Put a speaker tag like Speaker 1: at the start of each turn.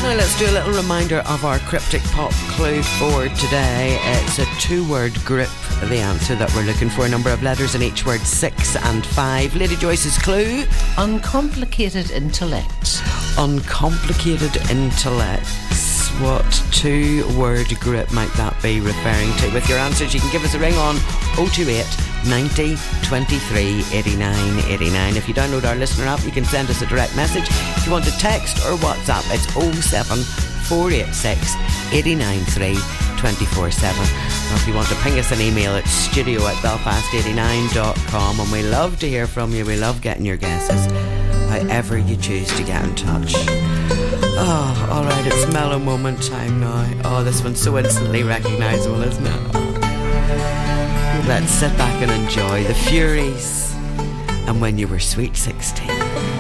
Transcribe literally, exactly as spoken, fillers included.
Speaker 1: Now let's do a little reminder of our cryptic pop clue for today. It's a two-word group, the answer that we're looking for. A number of letters in each word, six and five. Lady Joyce's clue?
Speaker 2: Uncomplicated intellects.
Speaker 1: Uncomplicated intellects. What two-word group might that be referring to? With your answers, you can give us a ring on oh two eight, ninety, twenty-three, eighty-nine, eighty-nine. If you download our listener app, you can send us a direct message. If you want to text or WhatsApp, it's oh seven four eight six, eight nine three, two four seven. Or if you want to ping us an email, it's studio at belfast eighty-nine dot com. And we love to hear from you. We love getting your guesses, however you choose to get in touch. Oh, alright, it's mellow moment time now. Oh, this one's so instantly recognisable, isn't it? Let's sit back and enjoy the Furies and When You Were Sweet sixteen.